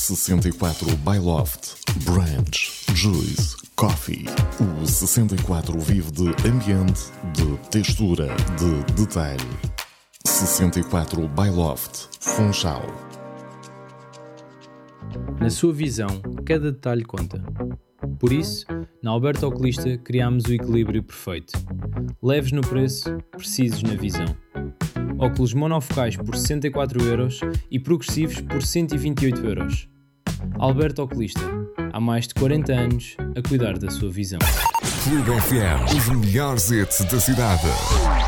64 by Loft, Branch, Juice, Coffee. O 64 vive de ambiente, de textura, de detalhe. 64 by Loft, Funchal. Na sua visão, cada detalhe conta. Por isso, na Alberto Oculista criámos o equilíbrio perfeito. Leves no preço, precisos na visão. Óculos monofocais por 64€ e progressivos por 128€. Alberto Oculista, há mais de 40 anos a cuidar da sua visão. Clube FM, os melhores hits da cidade.